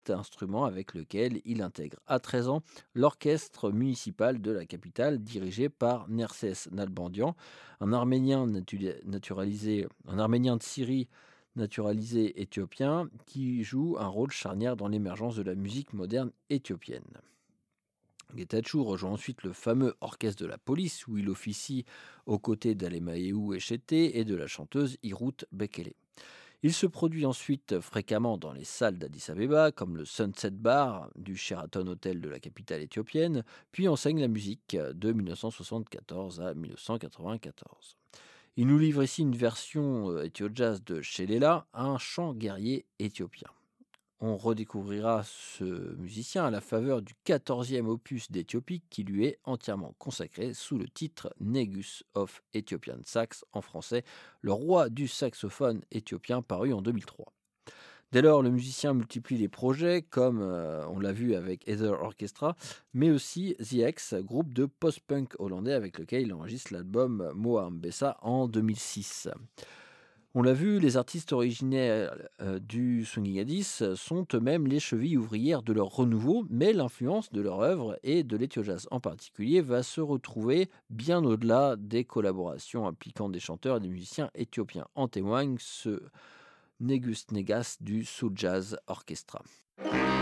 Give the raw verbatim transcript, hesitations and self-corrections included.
instrument avec lequel il intègre à treize ans l'orchestre municipal de la capitale dirigé par Nerses Nalbandian, un Arménien natu- naturalisé, un Arménien de Syrie naturalisé éthiopien qui joue un rôle charnière dans l'émergence de la musique moderne éthiopienne. Getachew rejoint ensuite le fameux orchestre de la police où il officie aux côtés d'Alemayehu Eshete et de la chanteuse Hirut Bekele. Il se produit ensuite fréquemment dans les salles d'Addis Abeba, comme le Sunset Bar du Sheraton Hotel de la capitale éthiopienne, puis enseigne la musique de mille neuf cent soixante-quatorze à mille neuf cent quatre-vingt-quatorze. Il nous livre ici une version euh, éthio-jazz de Shelela, un chant guerrier éthiopien. On redécouvrira ce musicien à la faveur du quatorzième opus d'Éthiopie qui lui est entièrement consacré sous le titre Negus of Ethiopian Sax en français, le roi du saxophone éthiopien paru en deux mille trois. Dès lors, le musicien multiplie les projets, comme euh, on l'a vu avec Ether Orchestra, mais aussi The X, groupe de post-punk hollandais avec lequel il enregistre l'album Moa Mbessa en deux mille six. On l'a vu, les artistes originaires euh, du Swinging Addis sont eux-mêmes les chevilles ouvrières de leur renouveau, mais l'influence de leur œuvre et de l'ethio-jazz en particulier va se retrouver bien au-delà des collaborations impliquant des chanteurs et des musiciens éthiopiens. En témoigne ce Negus Negas du Soul Jazz Orchestra.